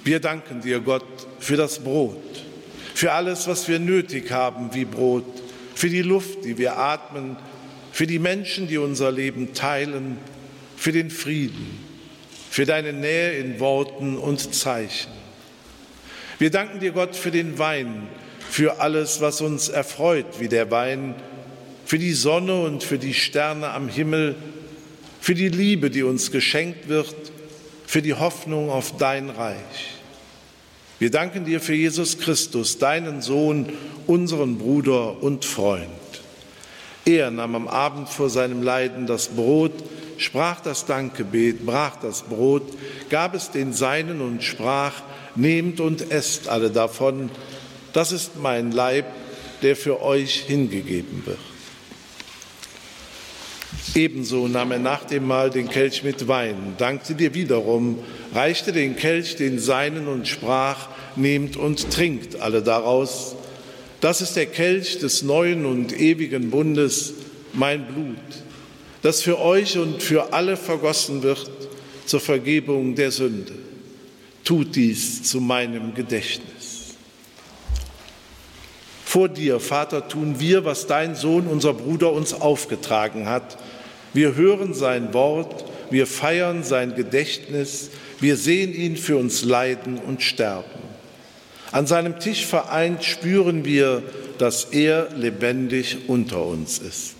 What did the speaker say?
Wir danken dir, Gott, für das Brot, für alles, was wir nötig haben wie Brot, für die Luft, die wir atmen, für die Menschen, die unser Leben teilen, für den Frieden, für deine Nähe in Worten und Zeichen. Wir danken dir, Gott, für den Wein, für alles, was uns erfreut wie der Wein, für die Sonne und für die Sterne am Himmel, für die Liebe, die uns geschenkt wird, für die Hoffnung auf dein Reich. Wir danken dir für Jesus Christus, deinen Sohn, unseren Bruder und Freund. Er nahm am Abend vor seinem Leiden das Brot, sprach das Dankgebet, brach das Brot, gab es den Seinen und sprach: Nehmt und esst alle davon, das ist mein Leib, der für euch hingegeben wird. Ebenso nahm er nach dem Mahl den Kelch mit Wein, dankte dir wiederum, reichte den Kelch den Seinen und sprach: Nehmt und trinkt alle daraus. Das ist der Kelch des neuen und ewigen Bundes, mein Blut, das für euch und für alle vergossen wird zur Vergebung der Sünde. Tut dies zu meinem Gedächtnis. Vor dir, Vater, tun wir, was dein Sohn, unser Bruder, uns aufgetragen hat. Wir hören sein Wort, wir feiern sein Gedächtnis, wir sehen ihn für uns leiden und sterben. An seinem Tisch vereint spüren wir, dass er lebendig unter uns ist.